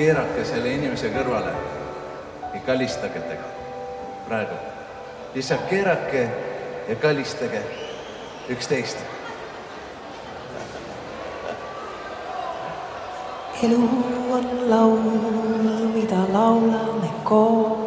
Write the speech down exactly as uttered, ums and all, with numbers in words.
keerake selle inimese kõrvale ja kallistage tega praegu. Lihtsalt keerake ja kallistage üksteist. Elu on laul, mida laulame koos.